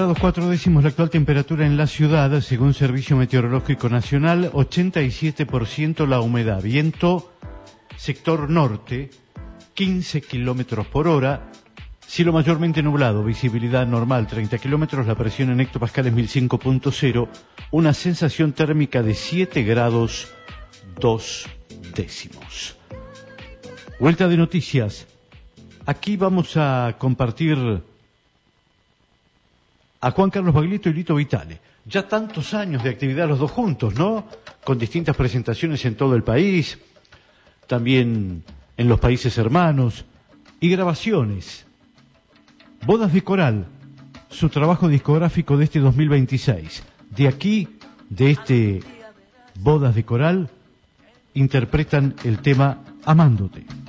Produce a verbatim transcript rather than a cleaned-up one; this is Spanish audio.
grados cuatro décimos la actual temperatura en la ciudad, según Servicio Meteorológico Nacional, ochenta y siete por ciento la humedad, viento sector norte, quince kilómetros por hora, cielo mayormente nublado, visibilidad normal treinta kilómetros, la presión en hectopascales mil cinco punto cero, una sensación térmica de siete grados dos décimos. Vuelta de noticias. Aquí vamos a compartir a Juan Carlos Baglietto y Lito Vitale. Ya tantos años de actividad los dos juntos, ¿no? Con distintas presentaciones en todo el país, también en los países hermanos, y grabaciones. Bodas de Coral, su trabajo discográfico de este dos mil veintiséis. De aquí, de este Bodas de Coral, interpretan el tema Amándote.